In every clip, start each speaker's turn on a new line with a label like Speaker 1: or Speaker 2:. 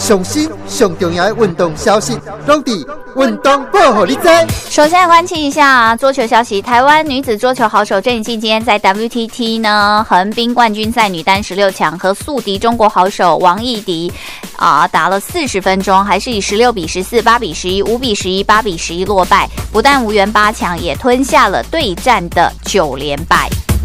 Speaker 1: 上新上重要的运动消息，拢伫运动报互你知。
Speaker 2: 首先来关心一下桌球消息，台湾女子桌球好手郑怡静今天在 WTT 呢横滨冠军赛女单16强和宿敌中国好手王艺迪打了40分钟，还是以16比14、8比11、5比11、8比11落败，不但无缘8强，也吞下了对战的9连败。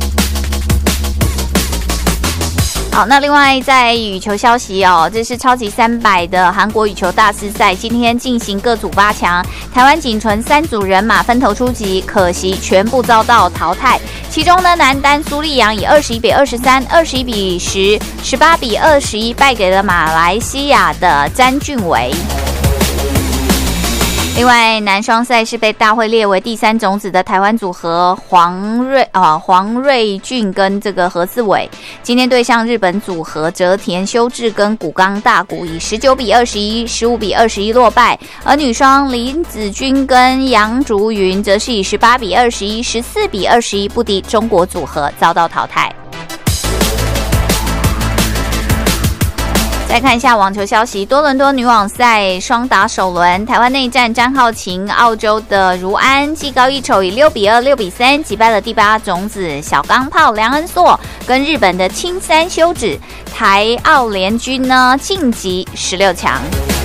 Speaker 2: 好，那另外在羽球消息这是超级300的韩国羽球大师赛，今天进行各组8强，台湾仅存3组人马分头出击，可惜全部遭到淘汰。其中呢，男单苏立阳以21比23、21比10、18比21败给了马来西亚的詹俊伟。另外，男双赛事被大会列为第3种子的台湾组合黄瑞俊跟这个何思伟，今天对上日本组合泽田修志跟谷冈大谷，以19比21、15比21落败。而女双林子君跟杨竹云则是以18比21、14比21不敌中国组合，遭到淘汰。再看一下网球消息，多伦多女网赛双打首轮，台湾内战张浩晴、澳洲的如安技高一筹以6比2、6比3击败了第8种子小钢炮梁恩硕跟日本的青山修子，台澳联军呢晋级16强。